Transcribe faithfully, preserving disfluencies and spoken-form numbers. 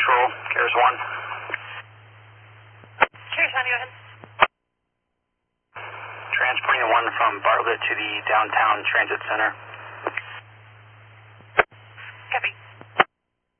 Patrol, Cares one. Cares one, go ahead. Transporting one from Bartlett to the downtown transit center. Copy.